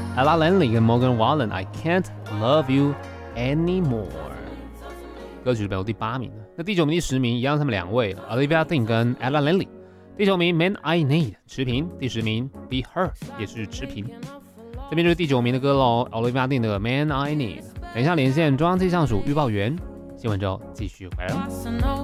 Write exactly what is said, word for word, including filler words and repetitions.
Ella Langley 跟 Morgan Wallen I Can't Love You Anymore， 歌曲排第八名。那第九名、第十名一样，他们两位 Olivia Dean 跟 Ella Langley。第九名 Man I Need 持平，第十名 Be Her 也是持平。这边就是第九名的歌喽 ，Olivia Dean 的 Man I Need。等一下连线中央气象署预报员，新闻之后继续回来。